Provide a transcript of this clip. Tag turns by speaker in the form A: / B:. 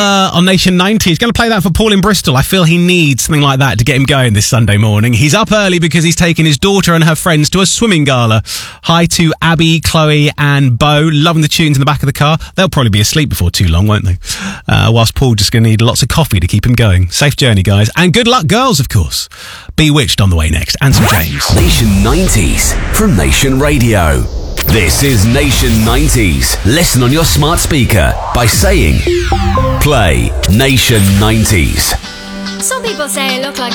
A: Blur on Nation 90. Going to play that for Paul in Bristol. I feel he needs something like that to get him going this Sunday morning. He's up early because he's taking his daughter and her friends to a swimming gala. Hi to Abby, Chloe and Bo. Loving the tunes in the back of the car. They'll probably be asleep before too long, won't they? Whilst Paul just going to need lots of coffee to keep him going. Safe journey, guys. And good luck, girls, of course. Bewitched on the way next. And some James.
B: Nation 90s from Nation Radio. This is Nation 90s. Listen on your smart speaker by saying, play Nation 90s.
C: Some people say I look like